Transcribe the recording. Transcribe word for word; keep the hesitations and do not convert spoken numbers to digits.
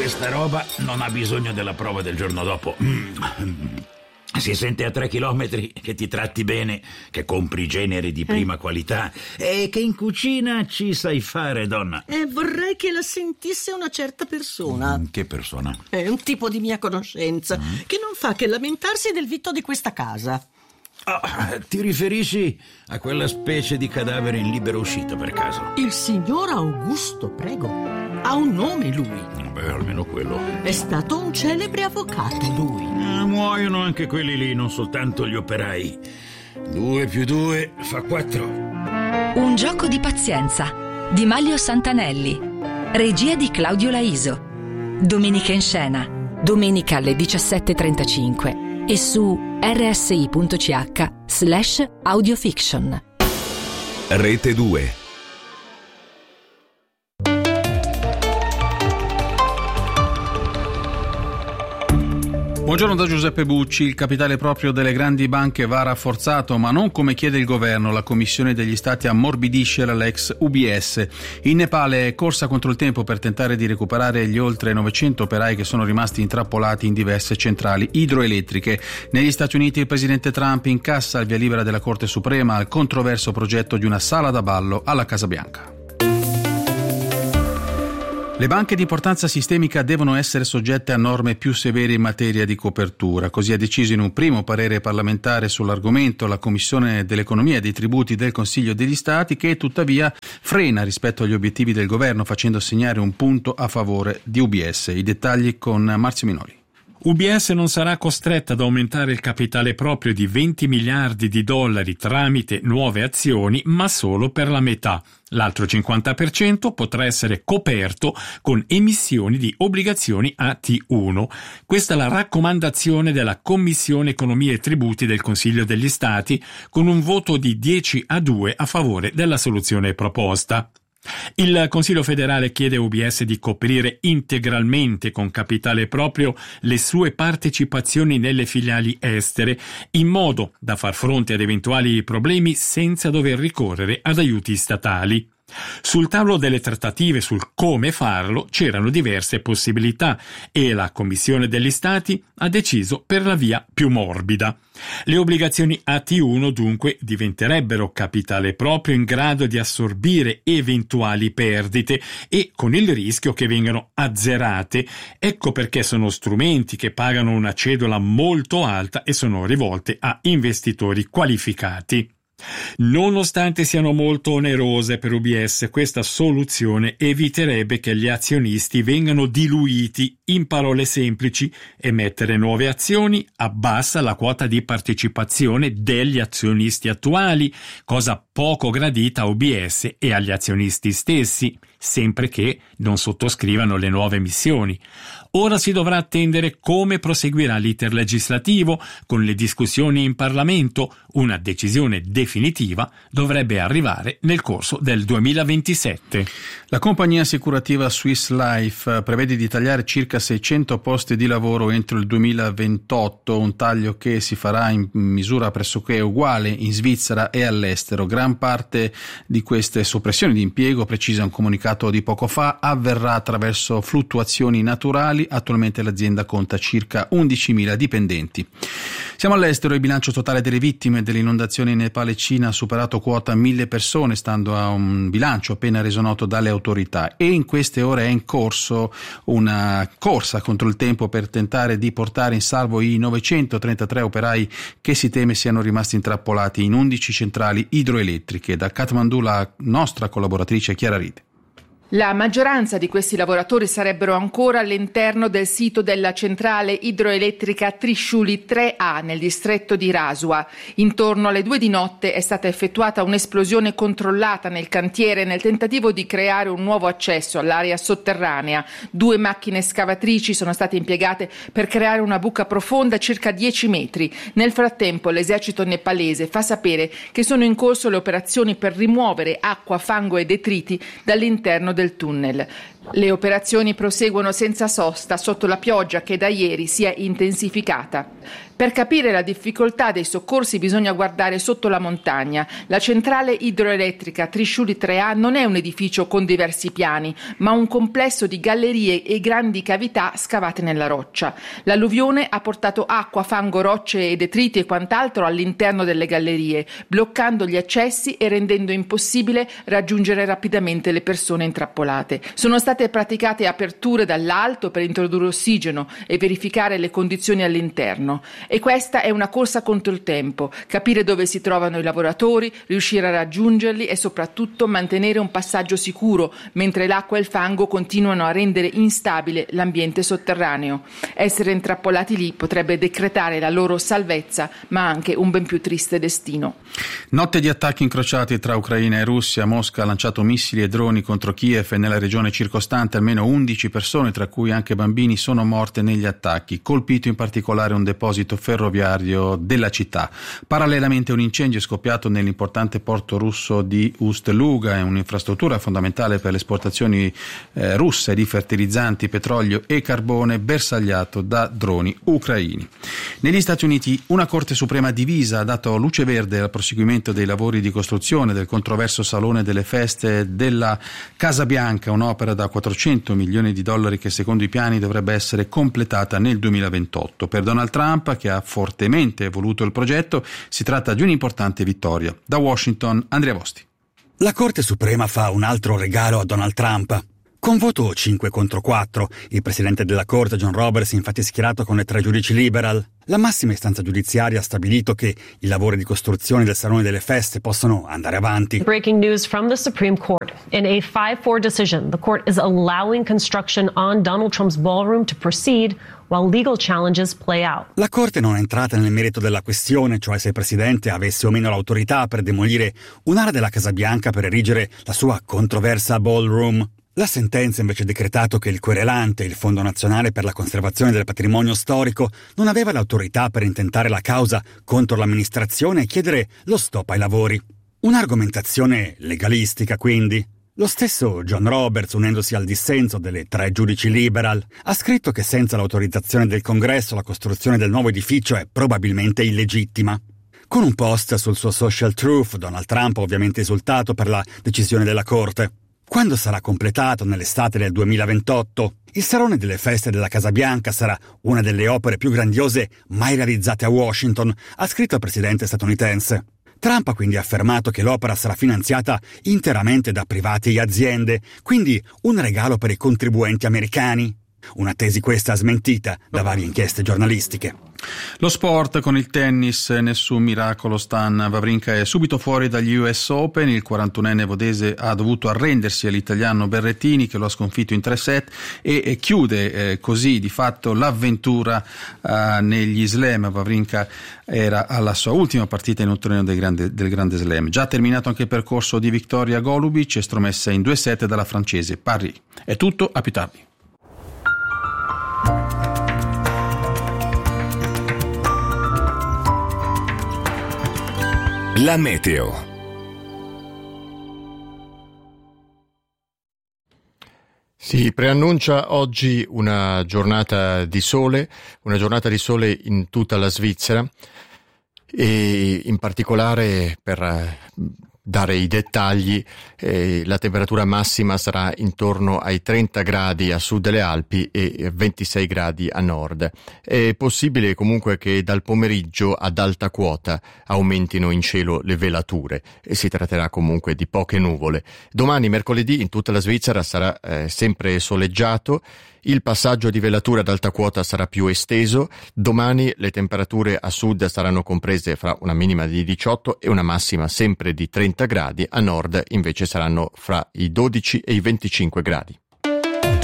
questa roba non ha bisogno della prova del giorno dopo. Si sente a tre chilometri che ti tratti bene, che compri generi di prima eh. qualità e che in cucina ci sai fare, donna. E vorrei che la sentisse una certa persona. Mm, che persona? È un tipo di mia conoscenza mm. che non fa che lamentarsi del vitto di questa casa. Oh, ti riferisci a quella specie di cadavere in libera uscita, per caso? Il signor Augusto, prego. Ha un nome, lui. Beh, almeno quello. È stato un celebre avvocato, lui. Eh, muoiono anche quelli lì, non soltanto gli operai. Due più due fa quattro. Un gioco di pazienza di Manlio Santanelli. Regia di Claudio Laiso. Domenica in scena. Domenica alle diciassette e trentacinque. E su rsi.ch slash audiofiction. Rete due. Buongiorno da Giuseppe Bucci. Il capitale proprio delle grandi banche va rafforzato, ma non come chiede il governo. La Commissione degli Stati ammorbidisce la Lex U B S. In Nepale è corsa contro il tempo per tentare di recuperare gli oltre novecento operai che sono rimasti intrappolati in diverse centrali idroelettriche. Negli Stati Uniti il presidente Trump incassa il via libera della Corte Suprema al controverso progetto di una sala da ballo alla Casa Bianca. Le banche di importanza sistemica devono essere soggette a norme più severe in materia di copertura. Così ha deciso in un primo parere parlamentare sull'argomento la Commissione dell'Economia e dei Tributi del Consiglio degli Stati, che tuttavia frena rispetto agli obiettivi del governo, facendo segnare un punto a favore di U B S. I dettagli con Marzio Minoli. U B S non sarà costretta ad aumentare il capitale proprio di venti miliardi di dollari tramite nuove azioni, ma solo per la metà. L'altro cinquanta per cento potrà essere coperto con emissioni di obbligazioni A T uno. Questa è la raccomandazione della Commissione Economia e Tributi del Consiglio degli Stati, con un voto di dieci a due a favore della soluzione proposta. Il Consiglio federale chiede a U B S di coprire integralmente con capitale proprio le sue partecipazioni nelle filiali estere, in modo da far fronte ad eventuali problemi senza dover ricorrere ad aiuti statali. Sul tavolo delle trattative sul come farlo c'erano diverse possibilità e la Commissione degli Stati ha deciso per la via più morbida. Le obbligazioni A T uno dunque diventerebbero capitale proprio in grado di assorbire eventuali perdite e con il rischio che vengano azzerate. Ecco perché sono strumenti che pagano una cedola molto alta e sono rivolte a investitori qualificati. Nonostante siano molto onerose per U B S, questa soluzione eviterebbe che gli azionisti vengano diluiti. In parole semplici, emettere nuove azioni abbassa la quota di partecipazione degli azionisti attuali, cosa poco gradita a U B S e agli azionisti stessi, sempre che non sottoscrivano le nuove emissioni. Ora si dovrà attendere come proseguirà l'iter legislativo con le discussioni in Parlamento. Una decisione definitiva dovrebbe arrivare nel corso del duemilaventisette. La compagnia assicurativa Swiss Life prevede di tagliare circa seicento posti di lavoro entro il duemilaventotto, un taglio che si farà in misura pressoché uguale in Svizzera e all'estero. Gran parte di queste soppressioni di impiego, precisa un comunicato di poco fa, avverrà attraverso fluttuazioni naturali. Attualmente l'azienda conta circa undicimila dipendenti. Siamo all'estero. Il bilancio totale delle vittime delle inondazioni in Nepale e Cina ha superato quota mille persone, stando a un bilancio appena reso noto dalle autorità, e in queste ore è in corso una corsa contro il tempo per tentare di portare in salvo i novecentotrentatré operai che si teme siano rimasti intrappolati in undici centrali idroelettriche. Da Kathmandu la nostra collaboratrice Chiara Ride. La maggioranza di questi lavoratori sarebbero ancora all'interno del sito della centrale idroelettrica Trishuli tre A nel distretto di Rasua. Intorno alle due di notte è stata effettuata un'esplosione controllata nel cantiere nel tentativo di creare un nuovo accesso all'area sotterranea. Due macchine scavatrici sono state impiegate per creare una buca profonda circa dieci metri. Nel frattempo l'esercito nepalese fa sapere che sono in corso le operazioni per rimuovere acqua, fango e detriti dall'interno del del tunnel. Le operazioni proseguono senza sosta sotto la pioggia che da ieri si è intensificata. Per capire la difficoltà dei soccorsi bisogna guardare sotto la montagna. La centrale idroelettrica Trishuli tre A non è un edificio con diversi piani, ma un complesso di gallerie e grandi cavità scavate nella roccia. L'alluvione ha portato acqua, fango, rocce e detriti e quant'altro all'interno delle gallerie, bloccando gli accessi e rendendo impossibile raggiungere rapidamente le persone intrappolate. Sono state praticate aperture dall'alto per introdurre ossigeno e verificare le condizioni all'interno. E questa è una corsa contro il tempo, capire dove si trovano i lavoratori, riuscire a raggiungerli e soprattutto mantenere un passaggio sicuro, mentre l'acqua e il fango continuano a rendere instabile l'ambiente sotterraneo. Essere intrappolati lì potrebbe decretare la loro salvezza, ma anche un ben più triste destino. Notte di attacchi incrociati tra Ucraina e Russia. Mosca ha lanciato missili e droni contro Kiev e nella regione circostante almeno undici persone, tra cui anche bambini, sono morte negli attacchi. Colpito in particolare un deposito ferroviario della città. Parallelamente un incendio è scoppiato nell'importante porto russo di Ust-Luga, è un'infrastruttura fondamentale per le esportazioni eh, russe di fertilizzanti, petrolio e carbone, bersagliato da droni ucraini. Negli Stati Uniti una Corte Suprema divisa ha dato luce verde al proseguimento dei lavori di costruzione del controverso Salone delle Feste della Casa Bianca, un'opera da quattrocento milioni di dollari che secondo i piani dovrebbe essere completata nel duemilaventotto. Per Donald Trump, che ha fortemente voluto il progetto, si tratta di un'importante vittoria. Da Washington, Andrea Vosti. La Corte Suprema fa un altro regalo a Donald Trump. Con voto cinque contro quattro, il presidente della Corte, John Roberts, infatti è schierato con le tre giudici liberal. La massima istanza giudiziaria ha stabilito che i lavori di costruzione del Salone delle Feste possono andare avanti. Breaking news from the Supreme Court. In a five four decision, the court is allowing construction on Donald Trump's ballroom to proceed while legal challenges play out. La Corte non è entrata nel merito della questione, cioè se il presidente avesse o meno l'autorità per demolire un'area della Casa Bianca per erigere la sua controversa ballroom. La sentenza invece ha decretato che il querelante, il Fondo Nazionale per la Conservazione del Patrimonio Storico, non aveva l'autorità per intentare la causa contro l'amministrazione e chiedere lo stop ai lavori. Un'argomentazione legalistica, quindi. Lo stesso John Roberts, unendosi al dissenso delle tre giudici liberal, ha scritto che senza l'autorizzazione del Congresso la costruzione del nuovo edificio è probabilmente illegittima. Con un post sul suo social Truth, Donald Trump ha ovviamente esultato per la decisione della Corte. Quando sarà completato nell'estate del duemilaventotto, il Salone delle Feste della Casa Bianca sarà una delle opere più grandiose mai realizzate a Washington, ha scritto il presidente statunitense. Trump ha quindi affermato che l'opera sarà finanziata interamente da privati e aziende, quindi un regalo per i contribuenti americani. Una tesi questa smentita da varie inchieste giornalistiche. Lo sport con il tennis, nessun miracolo. Stan Wawrinka è subito fuori dagli U S Open. Il quarantunenne vodese ha dovuto arrendersi all'italiano Berrettini, che lo ha sconfitto in tre set, e, e chiude eh, così di fatto l'avventura eh, negli slam. Wawrinka era alla sua ultima partita in un torneo del grande, del grande slam. Già terminato anche il percorso di Victoria Golubic, estromessa in due set dalla francese Paris. È tutto, a più tardi. La meteo. Si preannuncia oggi una giornata di sole, una giornata di sole in tutta la Svizzera e in particolare per dare i dettagli, eh, la temperatura massima sarà intorno ai trenta gradi a sud delle Alpi e ventisei gradi a nord. È possibile comunque che dal pomeriggio ad alta quota aumentino in cielo le velature e si tratterà comunque di poche nuvole. Domani, mercoledì, in tutta la Svizzera sarà eh, sempre soleggiato. Il passaggio di velatura ad alta quota sarà più esteso. Domani le temperature a sud saranno comprese fra una minima di diciotto e una massima sempre di trenta gradi, a nord invece saranno fra i dodici e i venticinque gradi.